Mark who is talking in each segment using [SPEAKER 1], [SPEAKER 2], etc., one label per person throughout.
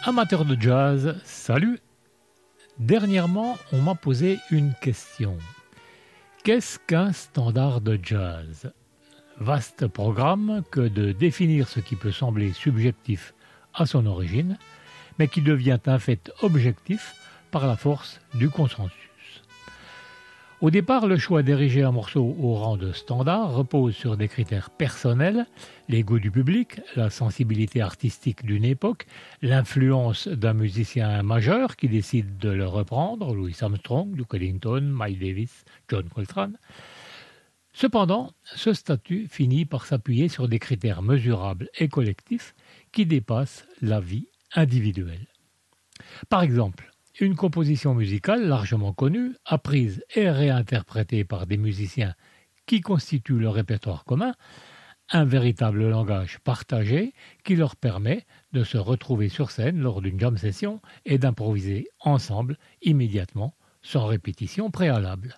[SPEAKER 1] Amateurs de jazz, salut! Dernièrement, on m'a posé une question. Qu'est-ce qu'un standard de jazz? Vaste programme que de définir ce qui peut sembler subjectif à son origine, mais qui devient un fait objectif par la force du consensus. Au départ, le choix d'ériger un morceau au rang de standard repose sur des critères personnels, les goûts du public, la sensibilité artistique d'une époque, l'influence d'un musicien majeur qui décide de le reprendre, Louis Armstrong, Duke Ellington, Miles Davis, John Coltrane. Cependant, ce statut finit par s'appuyer sur des critères mesurables et collectifs qui dépassent la vie individuelle. Par exemple, une composition musicale largement connue, apprise et réinterprétée par des musiciens qui constituent le répertoire commun, un véritable langage partagé qui leur permet de se retrouver sur scène lors d'une jam session et d'improviser ensemble immédiatement, sans répétition préalable.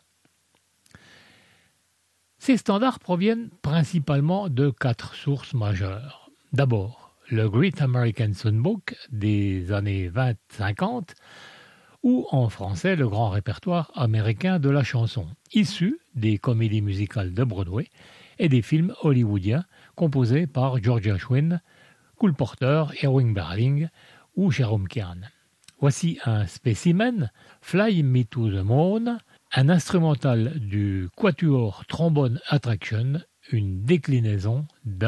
[SPEAKER 1] Ces standards proviennent principalement de 4 sources majeures. D'abord, le Great American Songbook des années 20-50, ou en français le grand répertoire américain de la chanson, issu des comédies musicales de Broadway et des films hollywoodiens composés par George Gershwin, Cole Porter, Irving Berlin ou Jerome Kern. Voici un spécimen, Fly Me to the Moon, un instrumental du Quatuor Trombone Attraction, une déclinaison